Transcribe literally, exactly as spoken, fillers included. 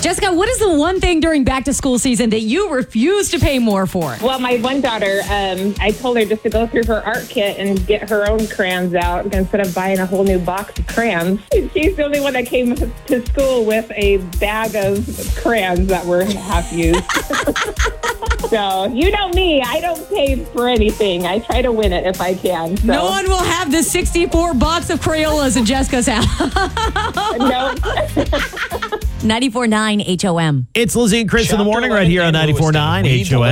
Jessica, what is the one thing during back to school season that you refuse to pay more for? Well, my one daughter, um, I told her just to go through her art kit and get her own crayons out instead of buying a whole new box of crayons. She's the only one that came to school with a bag of crayons that were half used. So, you know me, I don't pay for anything. I try to win it if I can. So. No one will have the sixty-four box of Crayolas in Jessica's house. No. ninety-four point nine H O M. It's Lizzie and Chris in the morning right here on ninety-four point nine H O M.